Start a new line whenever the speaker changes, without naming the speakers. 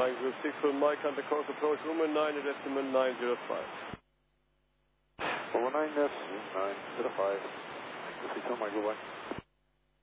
Flying Group 6 for Mike, contact course approach Luma 9 at decimal 905.
Luma 9 decimal 905. 6 on Mike, goodbye.